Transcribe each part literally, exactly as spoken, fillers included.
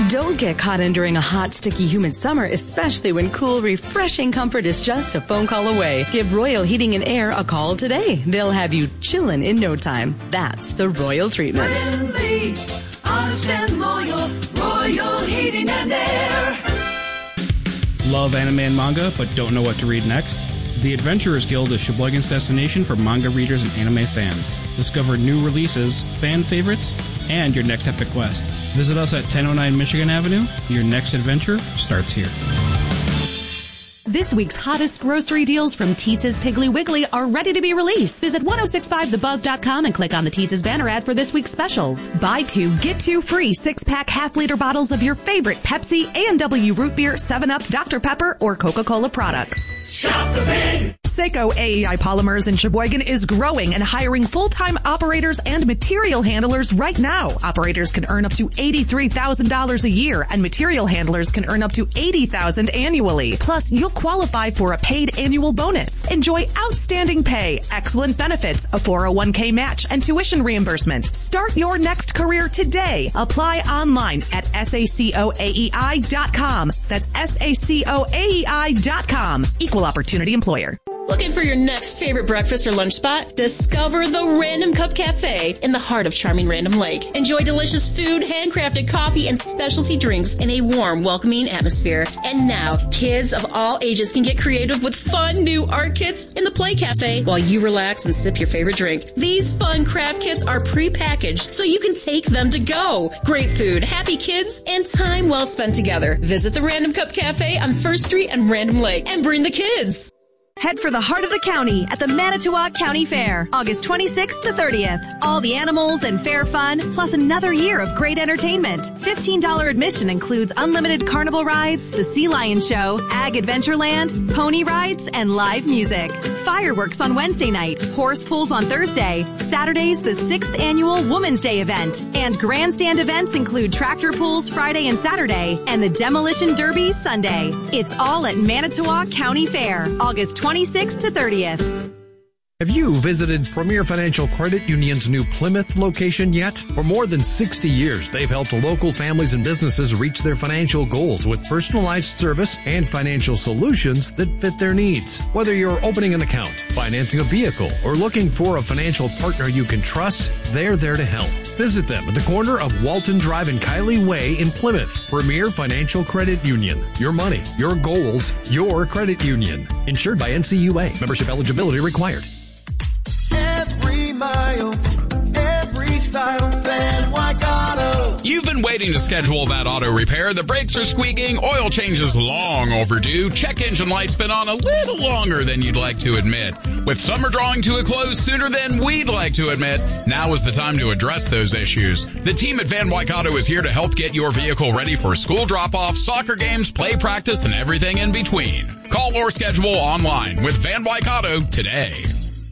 Don't get caught enduring a hot, sticky, humid summer, especially when cool, refreshing comfort is just a phone call away. Give Royal Heating and Air a call today. They'll have you chillin' in no time. That's the Royal treatment. Friendly, honest and loyal, Royal Heating and Air. Love anime and manga, but don't know what to read next? The Adventurers Guild is Sheboygan's destination for manga readers and anime fans. Discover new releases, fan favorites, and your next epic quest. Visit us at ten oh nine Michigan Avenue. Your next adventure starts here. This week's hottest grocery deals from Teetz's Piggly Wiggly are ready to be released. Visit ten sixty-five the buzz dot com and click on the Teetz's banner ad for this week's specials. Buy two, get two free six-pack half-liter bottles of your favorite Pepsi, A and W Root Beer, seven up, Doctor Pepper, or Coca-Cola products. Shop the Pig! Seiko A E I Polymers in Sheboygan is growing and hiring full-time operators and material handlers right now. Operators can earn up to eighty-three thousand dollars a year, and material handlers can earn up to eighty thousand dollars annually. Plus, you'll qualify for a paid annual bonus. Enjoy outstanding pay, excellent benefits, a four oh one k match, and tuition reimbursement. Start your next career today. Apply online at saco A E I dot com. That's saco A E I dot com. Equal opportunity employer. Looking for your next favorite breakfast or lunch spot? Discover the Random Cup Cafe in the heart of charming Random Lake. Enjoy delicious food, handcrafted coffee, and specialty drinks in a warm, welcoming atmosphere. And now, kids of all ages can get creative with fun new art kits in the Play Cafe while you relax and sip your favorite drink. These fun craft kits are pre-packaged so you can take them to go. Great food, happy kids, and time well spent together. Visit the Random Cup Cafe on First Street and Random Lake and bring the kids. Head for the heart of the county at the Manitowoc County Fair, August twenty-sixth to thirtieth. All the animals and fair fun, plus another year of great entertainment. fifteen dollars admission includes unlimited carnival rides, the Sea Lion Show, Ag Adventureland, pony rides, and live music. Fireworks on Wednesday night, horse pulls on Thursday. Saturday's the sixth annual Women's Day event. And grandstand events include tractor pulls Friday and Saturday, and the Demolition Derby Sunday. It's all at Manitowoc County Fair, August twenty-sixth to thirtieth. Have you visited Premier Financial Credit Union's new Plymouth location yet? For more than sixty years, they've helped local families and businesses reach their financial goals with personalized service and financial solutions that fit their needs. Whether you're opening an account, financing a vehicle, or looking for a financial partner you can trust, they're there to help. Visit them at the corner of Walton Drive and Kiley Way in Plymouth. Premier Financial Credit Union. Your money, your goals, your credit union. Insured by N C U A. Membership eligibility required. Every mile, every style, Van Wyck Auto. You've been waiting to schedule that auto repair. The brakes are squeaking, oil change is long overdue, check engine light's been on a little longer than you'd like to admit. With summer drawing to a close sooner than we'd like to admit, now is the time to address those issues. The team at Van Wyck Auto is here to help get your vehicle ready for school drop-off, soccer games, play practice, and everything in between. Call or schedule online with Van Wyck Auto today.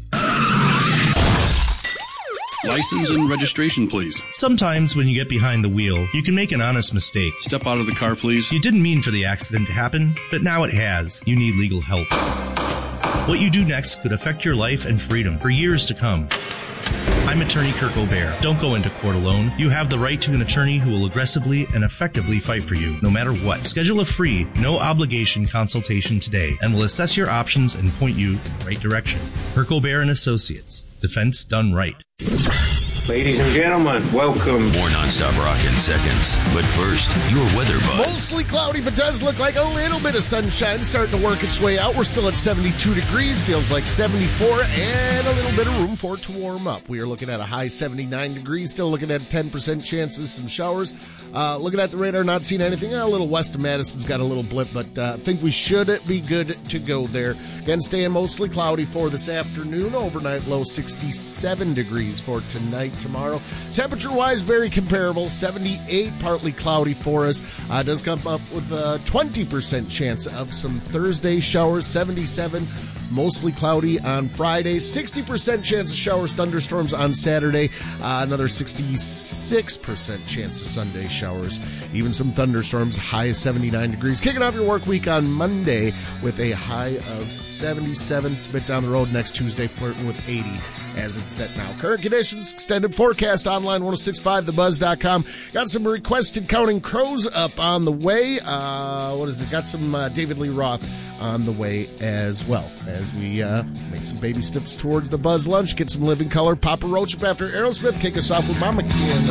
License and registration, please. Sometimes when you get behind the wheel, you can make an honest mistake. Step out of the car, please. You didn't mean for the accident to happen, but now it has. You need legal help. What you do next could affect your life and freedom for years to come. I'm attorney Kirk O'Bear. Don't go into court alone. You have the right to an attorney who will aggressively and effectively fight for you, no matter what. Schedule a free, no-obligation consultation today, and we'll assess your options and point you in the right direction. Kirk O'Bear and Associates. Defense done right. Ladies and gentlemen, welcome. More nonstop rock in seconds. But first, your weather bug. Mostly cloudy, but does look like a little bit of sunshine starting to work its way out. We're still at seventy-two degrees, feels like seventy-four, and a little bit of room for it to warm up. We are looking at a high seventy-nine degrees, still looking at ten percent chances, some showers. Uh, looking at the radar, not seeing anything. A little west of Madison's got a little blip, but uh, I think we should be good to go there. Again, staying mostly cloudy for this afternoon. Overnight low sixty-seven degrees for tonight. Tomorrow, temperature-wise, very comparable. seventy-eight, partly cloudy for us. Uh, does come up with a twenty percent chance of some Thursday showers. seventy-seven Mostly cloudy on Friday. sixty percent chance of showers, thunderstorms on Saturday. Uh, another sixty-six percent chance of Sunday showers. Even some thunderstorms. High of seventy-nine degrees. Kicking off your work week on Monday with a high of seventy-seven. It's a bit down the road. Next Tuesday, flirting with eighty as it's set now. Current conditions, extended forecast online, ten sixty-five the buzz dot com. Got some requested Counting Crows up on the way. Uh, what is it? Got some uh, David Lee Roth on the way as well as we uh, make some baby steps towards the Buzz Lunch. Get some Living Color. Papa Roach up after Aerosmith. Kick us off with Mama Ken.